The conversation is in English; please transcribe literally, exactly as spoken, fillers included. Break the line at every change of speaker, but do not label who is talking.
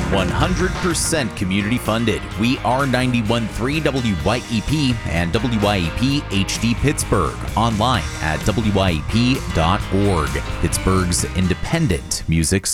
one hundred percent community funded. We are ninety-one point three W Y E P and W Y E P H D Pittsburgh. Online at W Y E P dot org. Pittsburgh's independent music